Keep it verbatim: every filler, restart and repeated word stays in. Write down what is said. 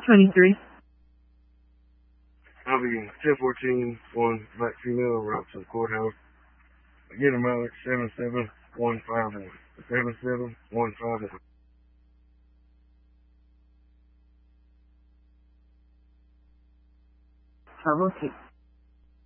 twenty-three. I'll be ten fourteen, one black female, route to the courthouse. Again, mileage seven seven one five one. seven seven one five one. Travel six.